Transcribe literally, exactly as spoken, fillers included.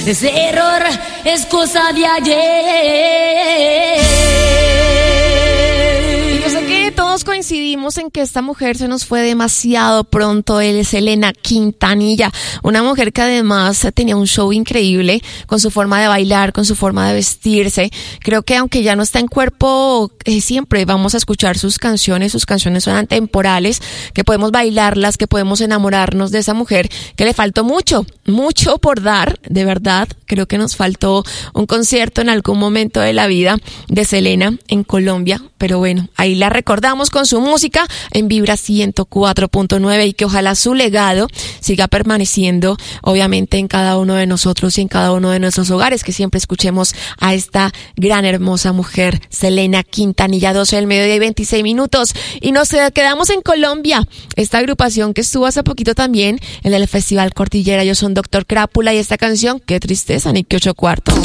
Ese error es cosa de ayer. Yo sé que todos coincidimos en que esta mujer se nos fue demasiado pronto. Él es Selena Quintanilla, una mujer que además tenía un show increíble con su forma de bailar, con su forma de vestirse. Creo que aunque ya no está en cuerpo, eh, siempre vamos a escuchar sus canciones. Sus canciones son atemporales, que podemos bailarlas, que podemos enamorarnos de esa mujer, que le faltó mucho, mucho por dar, de verdad. Creo que nos faltó un concierto en algún momento de la vida de Selena en Colombia, pero bueno, ahí la recordamos con su música en Vibra ciento cuatro punto nueve y que ojalá su legado siga permaneciendo, obviamente, en cada uno de nosotros y en cada uno de nuestros hogares, que siempre escuchemos a esta gran, hermosa mujer, Selena Quintanilla. Doce del mediodía y veintiséis minutos, y nos quedamos en Colombia. Esta agrupación que estuvo hace poquito también en el Festival Cordillera, ellos son Doctor Crápula, y esta canción, qué tristeza, ni que ocho cuartos.